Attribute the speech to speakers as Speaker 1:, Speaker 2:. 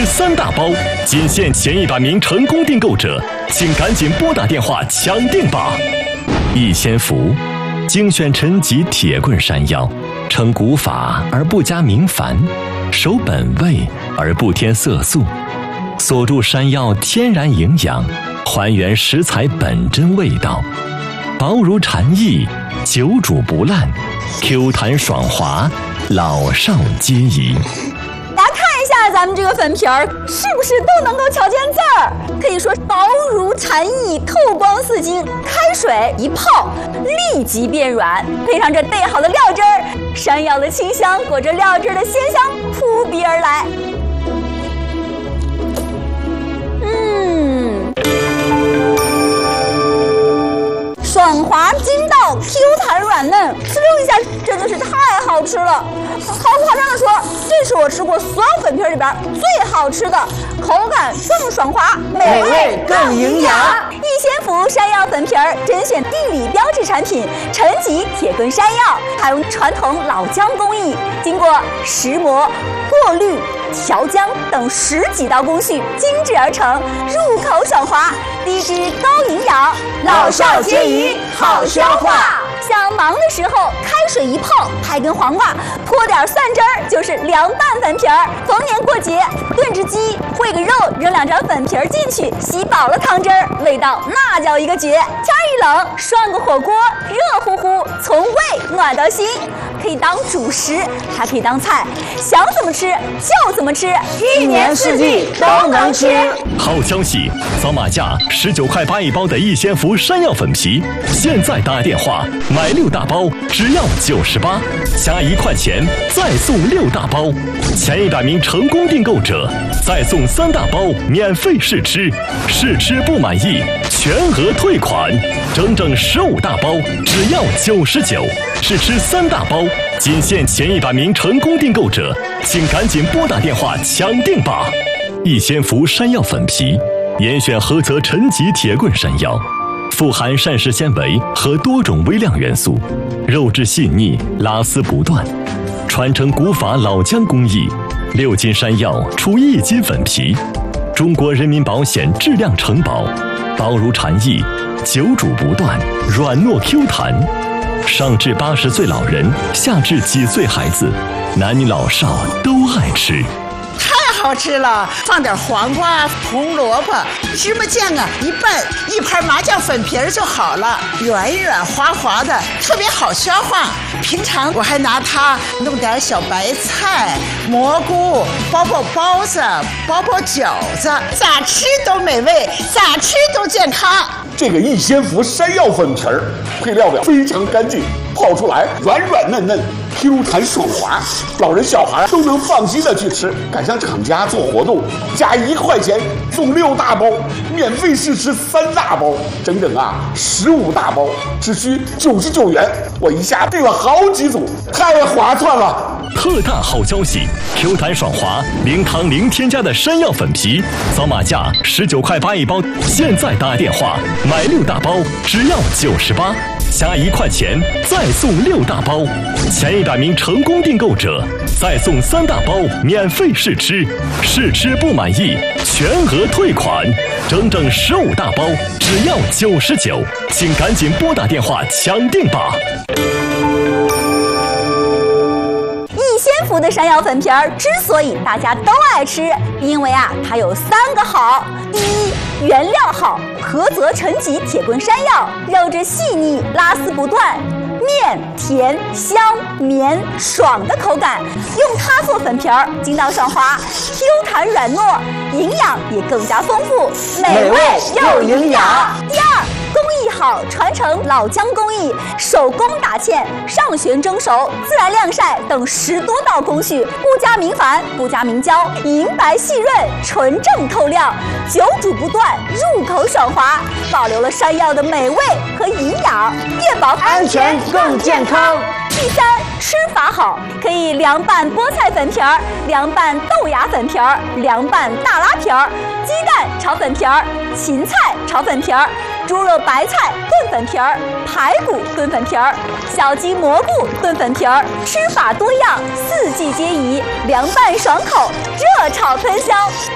Speaker 1: 3大包，仅限前100名成功订购者，请赶紧拨打电话抢订吧！逸仙福，精选陈吉铁棍山药，成古法而不加明矾，守本味而不添色素，锁住山药天然营养，还原食材本真味道，薄如蝉翼，久煮不烂， Q 弹爽滑，老少皆宜。
Speaker 2: 大家看一下咱们这个粉皮儿，是不是都能够瞧见字儿？可以说薄如蝉翼，透光似金，开水一泡立即变软，配上这兑好的料汁儿，山药的清香裹着料汁的鲜香扑鼻而来。爽滑筋道 ，Q 弹软嫩，呲溜一下，真的是太好吃了。毫不夸张的说，这是我吃过所有粉皮里边最好吃的，口感更爽滑，
Speaker 3: 美味更营养。
Speaker 2: 逸仙福山药粉皮儿甄选地理标志产品陈吉铁棍山药，采用传统老姜工艺，经过石磨、过滤、调浆等10几道工序精制而成，入口爽滑，低脂高营养，
Speaker 3: 老少皆宜，好消化。
Speaker 2: 想忙的时候，开水一泡，拍根黄瓜，泼点蒜汁儿，就是凉拌粉皮儿。逢年过节，炖只鸡，烩个肉，扔2张粉皮儿进去，吸饱了汤汁儿，味道那叫一个绝。天一冷，涮个火锅，热乎乎，从胃暖到心，可以当主食，还可以当菜，想怎么吃就怎么吃
Speaker 3: ，1年4季都能吃。
Speaker 1: 好消息，扫码价19块8一包的逸仙福山药粉皮，现在打电话买6大包只要98，加1块钱再送6大包，前100名成功订购者再送3大包免费试吃，试吃不满意全额退款，整整15大包只要99，试吃3大包仅限前100名成功订购者，请赶紧拨打电话抢订吧！逸仙福山药粉皮，严选菏泽陈吉铁棍山药，富含膳食纤维和多种微量元素，肉质细腻，拉丝不断，传承古法老姜工艺，6斤山药出1斤粉皮，中国人民保险质量承保，薄如蝉翼，久煮不断，软糯 Q 弹，上至80岁老人，下至几岁孩子，男女老少都爱吃。
Speaker 3: 太好吃了，放点黄瓜、红萝卜、芝麻酱啊，一拌，1盘麻酱粉皮儿就好了，软软滑滑的，特别好消化。平常我还拿它弄点小白菜、蘑菇，包包子，包饺子，咋吃都美味，咋吃都健康。
Speaker 4: 这个逸仙福山药粉皮儿配料表非常干净，泡出来软软嫩嫩，Q 弹爽滑，老人小孩都能放心的去吃。赶上厂家做活动，加1块钱送6大包，免费试吃3大包，整整15大包，只需99元，我一下订了好几组，太划算了。
Speaker 1: 特大好消息 ！Q 弹爽滑，零糖零添加的山药粉皮，扫码价19块8一包，现在打电话买6大包只要98，加1块钱再送6大包，前100名成功订购者再送3大包免费试吃，试吃不满意全额退款，整整15大包只要99，请赶紧拨打电话抢订吧！
Speaker 2: 逸仙福的山药粉皮儿之所以大家都爱吃，因为它有3个好。第一，原料好，菏泽陈吉铁棍山药，肉质细腻，拉丝不断，面甜香绵爽的口感，用它做粉皮儿，筋道爽滑 ，Q 弹软糯，营养也更加丰富，
Speaker 3: 美味又营养。
Speaker 2: 第二，工艺好，传承老姜工艺，手工打芡、上旋蒸熟、自然晾晒等10多道工序，不加明矾，不加明胶，银白细润，纯正透亮，久煮不断，入口爽滑，保留了山药的美味和营养，越保
Speaker 3: 安全更健康。
Speaker 2: 第三，吃法好，可以凉拌菠菜粉皮儿，凉拌豆芽粉皮儿，凉拌大拉皮儿，鸡蛋炒粉皮儿，芹菜炒粉皮儿，猪肉白菜炖粉皮儿，排骨炖粉皮儿，小鸡蘑菇炖粉皮儿，吃法多样，4季皆宜，凉拌爽口，热炒喷香。